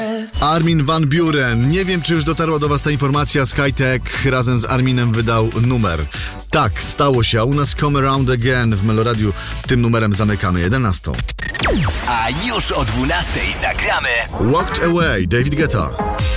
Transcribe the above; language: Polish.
Armin van Buuren. Nie wiem, czy już dotarła do was ta informacja. Skytech razem z Arminem wydał numer. Tak, stało się, a u nas Come Around Again w Meloradiu. Tym numerem zamykamy 11. A już o 12 zagramy Walked Away, David Guetta.